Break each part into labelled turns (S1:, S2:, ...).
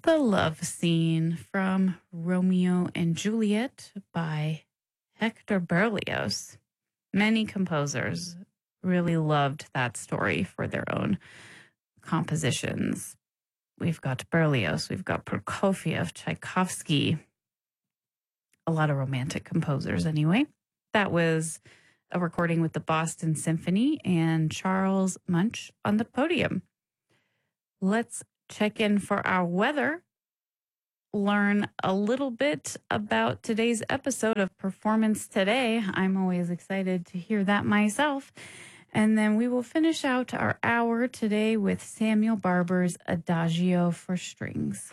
S1: The Love Scene from Romeo and Juliet by Hector Berlioz. Many composers really loved that story for their own compositions. We've got Berlioz, we've got Prokofiev, Tchaikovsky, a lot of romantic composers anyway. That was a recording with the Boston Symphony and Charles Munch on the podium. Let's check in for our weather, learn a little bit about today's episode of Performance Today. I'm always excited to hear that myself. And then we will finish out our hour today with Samuel Barber's Adagio for Strings.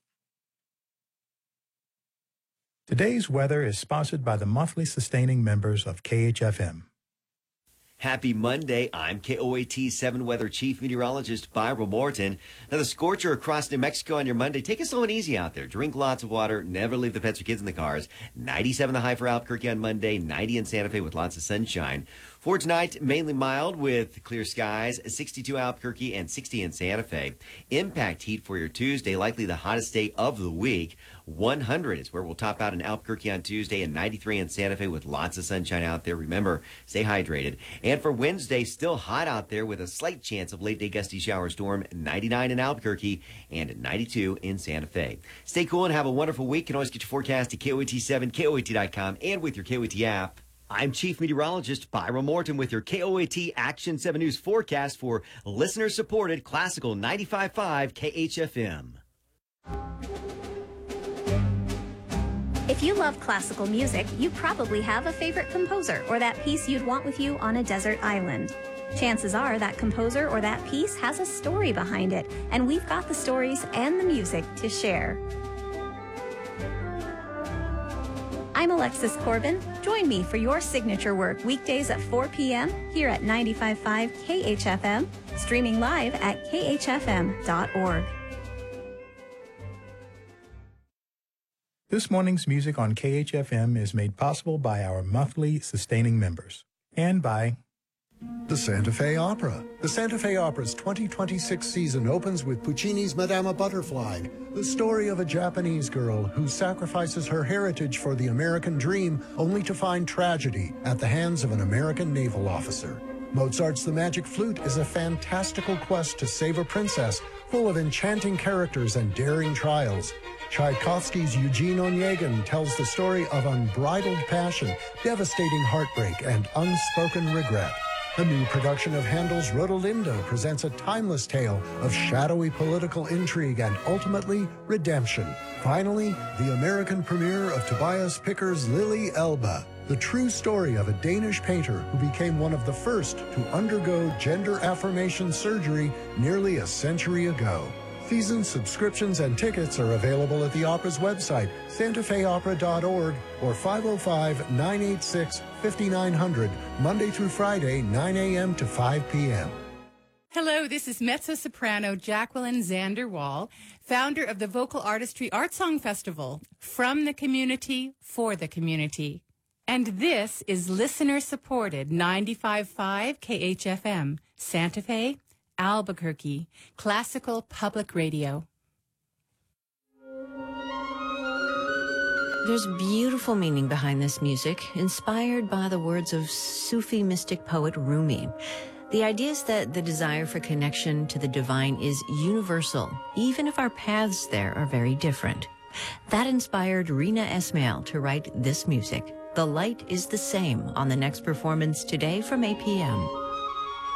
S2: Today's weather is sponsored by the monthly sustaining members of KHFM.
S3: Happy Monday. I'm KOAT 7 Weather Chief Meteorologist Byron Morton. Now, the scorcher across New Mexico on your Monday. Take it slow and easy out there. Drink lots of water. Never leave the pets or kids in the cars. 97 the high for Albuquerque on Monday. 90 in Santa Fe with lots of sunshine. For tonight, mainly mild with clear skies, 62 Albuquerque and 60 in Santa Fe. Impact heat for your Tuesday, likely the hottest day of the week. 100 is where we'll top out in Albuquerque on Tuesday and 93 in Santa Fe with lots of sunshine out there. Remember, stay hydrated. And for Wednesday, still hot out there with a slight chance of late-day gusty shower storm, 99 in Albuquerque and 92 in Santa Fe. Stay cool and have a wonderful week. You can always get your forecast at KOAT7, KOAT.com, and with your KOAT app. I'm Chief Meteorologist Byron Morton with your KOAT Action 7 News forecast for listener-supported Classical 95.5 KHFM.
S4: If you love classical music, you probably have a favorite composer or that piece you'd want with you on a desert island. Chances are that composer or that piece has a story behind it, and we've got the stories and the music to share. I'm Alexis Corbin. Join me for your signature work weekdays at 4 p.m. here at 95.5 KHFM, streaming live at khfm.org.
S2: This morning's music on KHFM is made possible by our monthly sustaining members and by
S5: the Santa Fe Opera. The Santa Fe Opera's 2026 season opens with Puccini's Madama Butterfly, the story of a Japanese girl who sacrifices her heritage for the American dream only to find tragedy at the hands of an American naval officer. Mozart's The Magic Flute is a fantastical quest to save a princess full of enchanting characters and daring trials. Tchaikovsky's Eugene Onegin tells the story of unbridled passion, devastating heartbreak, and unspoken regret. A new production of Handel's Rodelinda presents a timeless tale of shadowy political intrigue and ultimately redemption. Finally, the American premiere of Tobias Picker's Lily Elba, the true story of a Danish painter who became one of the first to undergo gender affirmation surgery nearly a century ago. Season subscriptions and tickets are available at the opera's website, santafeopera.org, or 505-986-5900, Monday through Friday, 9 a.m. to 5 p.m.
S6: Hello, this is mezzo-soprano Jacqueline Zanderwall, founder of the Vocal Artistry Art Song Festival, from the community, for the community. And this is listener-supported 95.5 KHFM, Santa Fe, Albuquerque, Classical Public Radio.
S7: There's beautiful meaning behind this music, inspired by the words of Sufi mystic poet Rumi. The idea is that the desire for connection to the divine is universal, even if our paths there are very different. That inspired Rina Esmail to write this music. The light is the same on the next performance today from 8 p.m.